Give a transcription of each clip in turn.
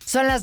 Son las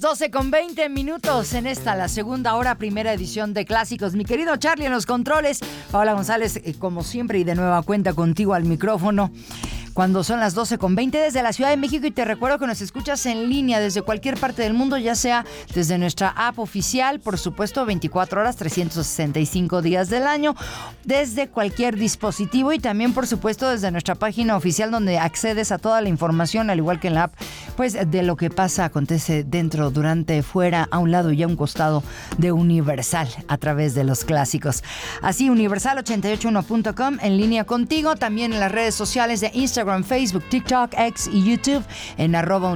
12:20 en esta, la segunda hora, primera edición de Clásicos. Mi querido Charlie en los controles, Paola González, como siempre, y de nueva cuenta contigo al micrófono. Cuando son las 12:20 desde la Ciudad de México, y te recuerdo que nos escuchas en línea desde cualquier parte del mundo, ya sea desde nuestra app oficial, por supuesto, 24 horas, 365 días del año, desde cualquier dispositivo, y también, por supuesto, desde nuestra página oficial, donde accedes a toda la información, al igual que en la app, pues de lo que pasa, acontece dentro, durante, fuera, a un lado y a un costado de Universal, a través de los clásicos. Así, universal881.com, en línea contigo, también en las redes sociales de Instagram, Facebook, TikTok, X y YouTube en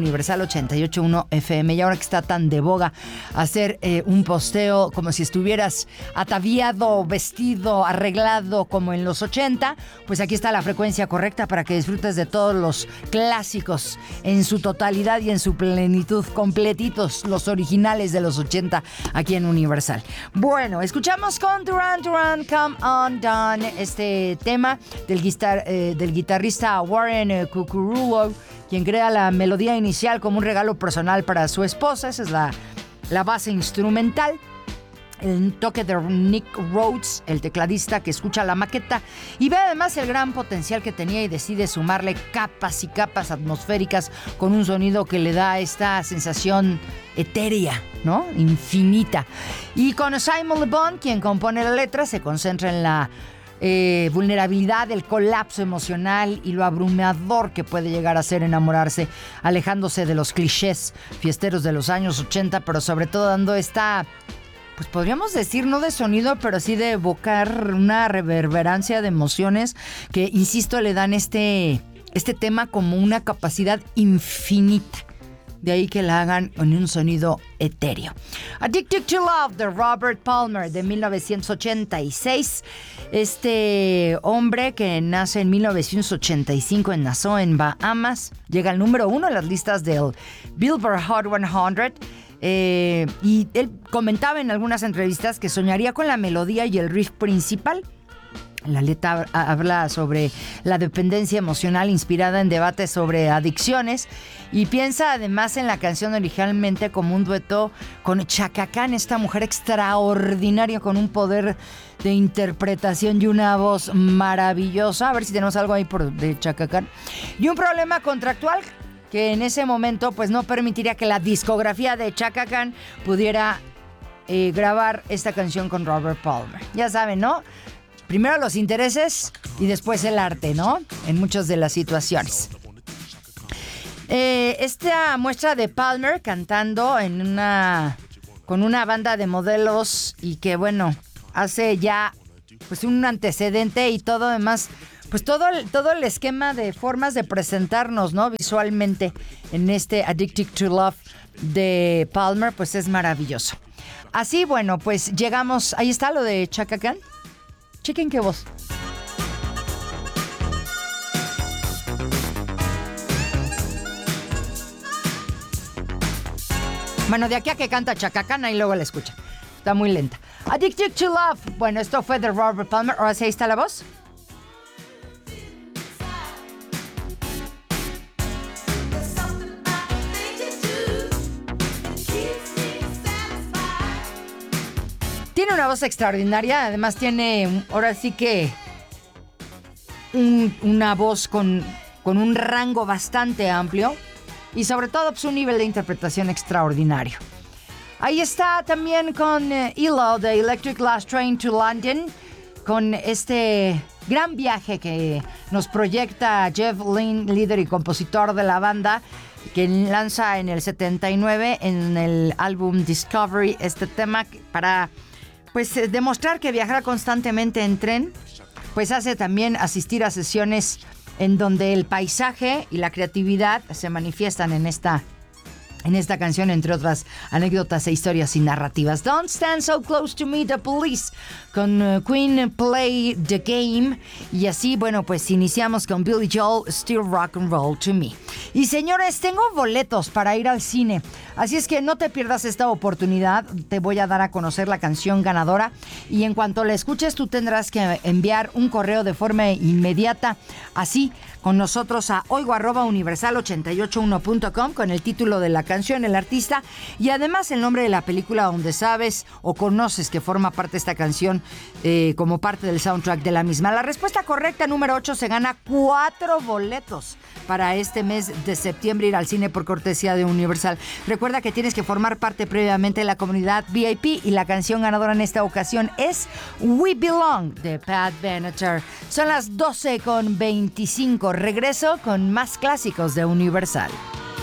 @universal881fm. Y ahora que está tan de boga hacer un posteo como si estuvieras ataviado, vestido, arreglado como en los 80, pues aquí está la frecuencia correcta para que disfrutes de todos los clásicos en su totalidad y en su plenitud, completitos, los originales de los 80 aquí en Universal. Bueno, escuchamos con Duran Duran, Come On Down, este tema del guitarrista Warren Cucurulo, quien crea la melodía inicial como un regalo personal para su esposa. Esa es la base instrumental. El toque de Nick Rhodes, el tecladista que escucha la maqueta y ve además el gran potencial que tenía y decide sumarle capas y capas atmosféricas con un sonido que le da esta sensación etérea, ¿no? Infinita. Y con Simon Le Bon, quien compone la letra, se concentra en la vulnerabilidad, el colapso emocional y lo abrumador que puede llegar a ser enamorarse, alejándose de los clichés fiesteros de los años 80, pero sobre todo dando esta, pues podríamos decir, no de sonido, pero sí de evocar una reverberancia de emociones que, insisto, le dan este tema como una capacidad infinita. De ahí que la hagan en un sonido etéreo. Addicted to Love, de Robert Palmer, de 1986. Este hombre que nace en 1985 en Nassau, en Bahamas, llega al número 1 en las listas del Billboard Hot 100. Y él comentaba en algunas entrevistas que soñaría con la melodía y el riff principal. La letra habla sobre la dependencia emocional inspirada en debates sobre adicciones, y piensa además en la canción originalmente como un dueto con Chaka Khan, esta mujer extraordinaria con un poder de interpretación y una voz maravillosa. A ver si tenemos algo ahí de Chaka Khan. Y un problema contractual que en ese momento pues no permitiría que la discografía de Chaka Khan pudiera grabar esta canción con Robert Palmer. Ya saben, ¿no? Primero los intereses y después el arte, ¿no? En muchas de las situaciones. Esta muestra de Palmer cantando con una banda de modelos, y que, bueno, hace ya pues un antecedente y todo demás, pues todo el esquema de formas de presentarnos, ¿no? Visualmente en este Addicted to Love de Palmer, pues es maravilloso. Así, bueno, pues llegamos, ahí está lo de Chaka Khan. Chequen qué voz. Bueno, de aquí a que canta Chaka Khan, y luego la escucha. Está muy lenta. Addicted to Love. Bueno, esto fue de Robert Palmer. Ahora sí, ahí está la voz. Tiene una voz extraordinaria, además tiene, ahora sí que, una voz con un rango bastante amplio y sobre todo pues, un nivel de interpretación extraordinario. Ahí está también con ELO, de Electric Last Train to London, con este gran viaje que nos proyecta Jeff Lynne, líder y compositor de la banda, que lanza en el 79 en el álbum Discovery este tema para pues demostrar que viajar constantemente en tren pues hace también asistir a sesiones en donde el paisaje y la creatividad se manifiestan en esta canción, entre otras anécdotas e historias y narrativas. Don't Stand So Close to Me, The Police, con Queen, Play the Game. Y así, bueno, pues iniciamos con Billy Joel, Still Rock and Roll to Me. Y señores, tengo boletos para ir al cine, así es que no te pierdas esta oportunidad. Te voy a dar a conocer la canción ganadora, y en cuanto la escuches tú tendrás que enviar un correo de forma inmediata, así con nosotros a oigo@universal881.com con el título de la canción, el artista y además el nombre de la película donde sabes o conoces que forma parte de esta canción como parte del soundtrack de la misma. La respuesta correcta, número 8, se gana 4 boletos para este mes de septiembre ir al cine por cortesía de Universal. Recuerda que tienes que formar parte previamente de la comunidad VIP y la canción ganadora en esta ocasión es We Belong de Pat Benatar. Son las 12:25. Regreso con más clásicos de Universal.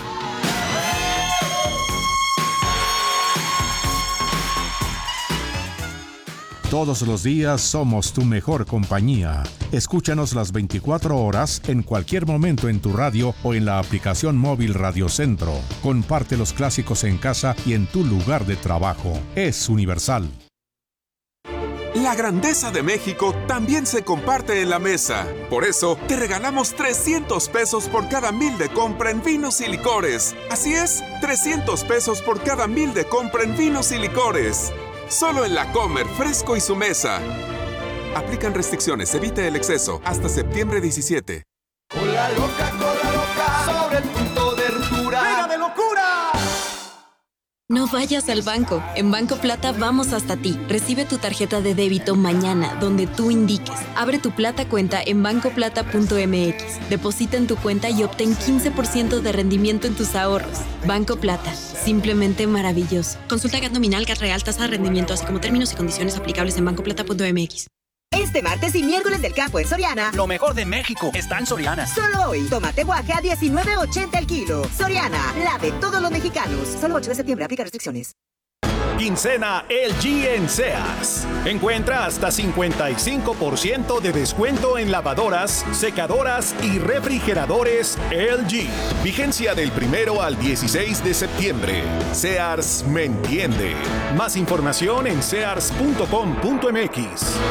Todos los días somos tu mejor compañía. Escúchanos las 24 horas en cualquier momento en tu radio o en la aplicación móvil Radio Centro. Comparte los clásicos en casa y en tu lugar de trabajo. Es Universal. La grandeza de México también se comparte en la mesa. Por eso, te regalamos 300 pesos por cada 1,000 de compra en vinos y licores. Así es, 300 pesos por cada 1,000 de compra en vinos y licores. Solo en La Comer, Fresco y Su Mesa. Aplican restricciones, evite el exceso. Hasta septiembre 17. Cola loca, sobre el punto de ruptura. ¡Venga de locura! No vayas al banco. En Banco Plata vamos hasta ti. Recibe tu tarjeta de débito mañana, donde tú indiques. Abre tu Plata cuenta en bancoplata.mx. Deposita en tu cuenta y obtén 15% de rendimiento en tus ahorros. Banco Plata. Simplemente maravilloso. Consulta GAT nominal, GAT real, tasa de rendimiento, así como términos y condiciones aplicables en bancoplata.mx. Este martes y miércoles del campo en Soriana. Lo mejor de México está en Soriana. Solo hoy, tomate guaje a $19.80 el kilo. Soriana, la de todos los mexicanos. Solo 8 de septiembre, aplica restricciones. Quincena LG en Sears. Encuentra hasta 55% de descuento en lavadoras, secadoras y refrigeradores LG. Vigencia del 1 al 16 de septiembre. Sears me entiende. Más información en sears.com.mx.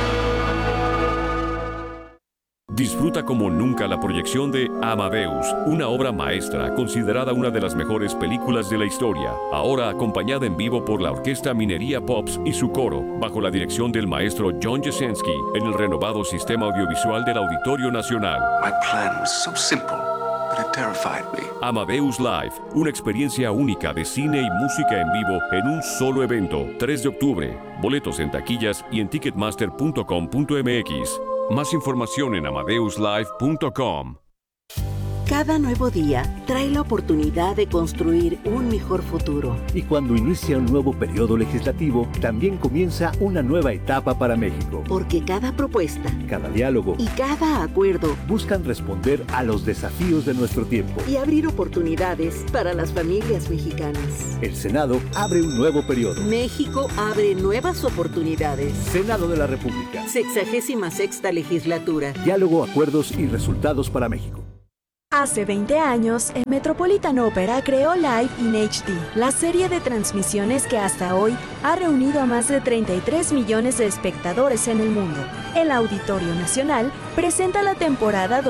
Disfruta como nunca la proyección de Amadeus, una obra maestra considerada una de las mejores películas de la historia, ahora acompañada en vivo por la Orquesta Minería Pops y su coro, bajo la dirección del maestro John Jasenski, en el renovado sistema audiovisual del Auditorio Nacional. My plan was so simple, but it terrified me. Amadeus Live, una experiencia única de cine y música en vivo en un solo evento, 3 de octubre. Boletos en taquillas y en ticketmaster.com.mx. Más información en amadeuslive.com. Cada nuevo día trae la oportunidad de construir un mejor futuro. Y cuando inicia un nuevo periodo legislativo, también comienza una nueva etapa para México. Porque cada propuesta, cada diálogo y cada acuerdo buscan responder a los desafíos de nuestro tiempo y abrir oportunidades para las familias mexicanas. El Senado abre un nuevo periodo. México abre nuevas oportunidades. Senado de la República. 66ª legislatura. Diálogo, acuerdos y resultados para México. Hace 20 años, el Metropolitan Opera creó Live in HD, la serie de transmisiones que hasta hoy ha reunido a más de 33 millones de espectadores en el mundo. El Auditorio Nacional presenta la temporada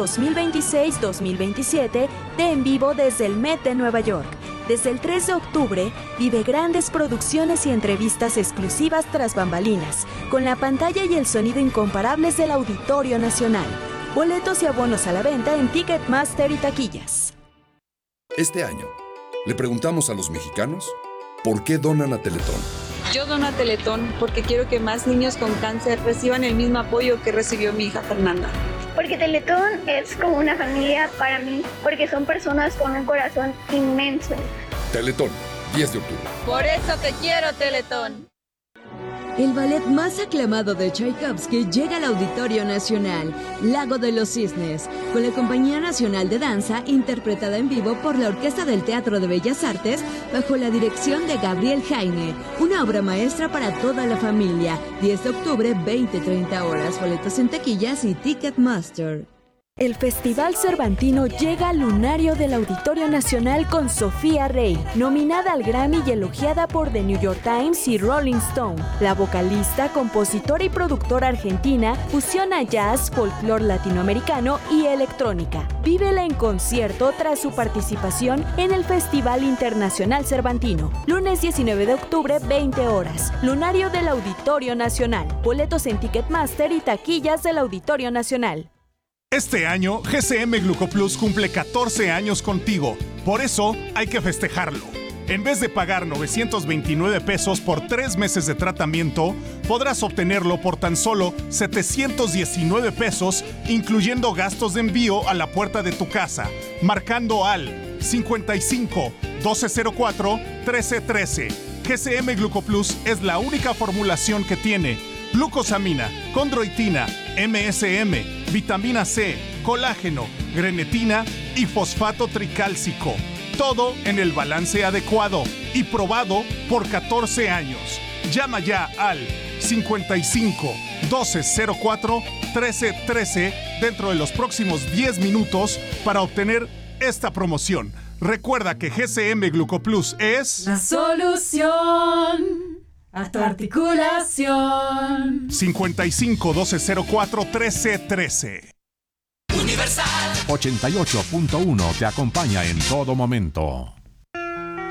2026-2027 de En Vivo desde el Met de Nueva York. Desde el 3 de octubre, vive grandes producciones y entrevistas exclusivas tras bambalinas, con la pantalla y el sonido incomparables del Auditorio Nacional. Boletos y abonos a la venta en Ticketmaster y taquillas. Este año, le preguntamos a los mexicanos por qué donan a Teletón. Yo dono a Teletón porque quiero que más niños con cáncer reciban el mismo apoyo que recibió mi hija Fernanda. Porque Teletón es como una familia para mí, porque son personas con un corazón inmenso. Teletón, 10 de octubre. Por eso te quiero, Teletón. El ballet más aclamado de Tchaikovsky llega al Auditorio Nacional, Lago de los Cisnes, con la Compañía Nacional de Danza interpretada en vivo por la Orquesta del Teatro de Bellas Artes bajo la dirección de Gabriel Jaime, una obra maestra para toda la familia. 10 de octubre, 20-30 horas, boletos en taquillas y Ticketmaster. El Festival Cervantino llega al lunario del Auditorio Nacional con Sofía Rey, nominada al Grammy y elogiada por The New York Times y Rolling Stone. La vocalista, compositora y productora argentina fusiona jazz, folclore latinoamericano y electrónica. Vívela en concierto tras su participación en el Festival Internacional Cervantino. Lunes 19 de octubre, 20 horas. Lunario del Auditorio Nacional. Boletos en Ticketmaster y taquillas del Auditorio Nacional. Este año, GCM Glucoplus cumple 14 años contigo. Por eso, hay que festejarlo. En vez de pagar 929 pesos por 3 meses de tratamiento, podrás obtenerlo por tan solo 719 pesos, incluyendo gastos de envío a la puerta de tu casa, marcando al 55 1204 1313. GCM Glucoplus es la única formulación que tiene glucosamina, condroitina, MSM, vitamina C, colágeno, grenetina y fosfato tricálcico. Todo en el balance adecuado y probado por 14 años. Llama ya al 55 1204 1313 dentro de los próximos 10 minutos para obtener esta promoción. Recuerda que GCM Glucoplus es la solución a tu articulación. 55 1204 1313. Universal 88.1 te acompaña en todo momento.